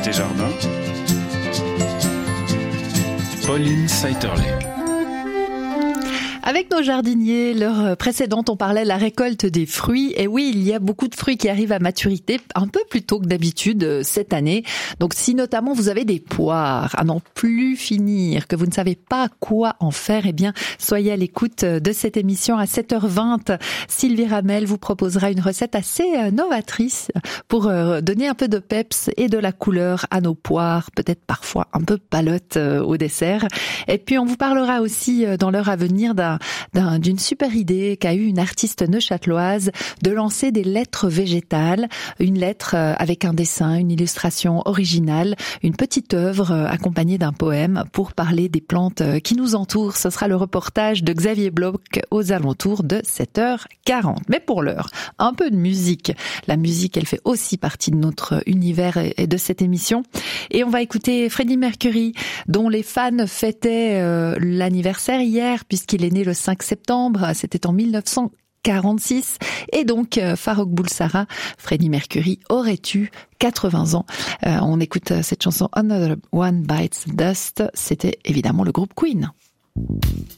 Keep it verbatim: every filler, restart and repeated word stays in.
tes jardins. Pauline Saiterley. Avec nos jardiniers, l'heure précédente, on parlait de la récolte des fruits. Et oui, il y a beaucoup de fruits qui arrivent à maturité un peu plus tôt que d'habitude cette année. Donc si notamment vous avez des poires à n'en plus finir, que vous ne savez pas quoi en faire, eh bien, soyez à l'écoute de cette émission à sept heures vingt. Sylvie Ramel vous proposera une recette assez novatrice pour donner un peu de peps et de la couleur à nos poires, peut-être parfois un peu palottes au dessert. Et puis on vous parlera aussi dans l'heure à venir d'un D'un, d'une super idée qu'a eu une artiste neuchâteloise de lancer des lettres végétales, une lettre avec un dessin, une illustration originale, une petite œuvre accompagnée d'un poème pour parler des plantes qui nous entourent. Ce sera le reportage de Xavier Bloch aux alentours de sept heures quarante. Mais pour l'heure, un peu de musique. La musique, elle fait aussi partie de notre univers et de cette émission. Et on va écouter Freddie Mercury, dont les fans fêtaient euh, l'anniversaire hier, puisqu'il est né le cinq septembre, c'était en mille neuf cent quarante-six, et donc Farrokh Bulsara, Freddie Mercury, aurait eu quatre-vingts ans. Euh, on écoute cette chanson Another One Bites the Dust, c'était évidemment le groupe Queen.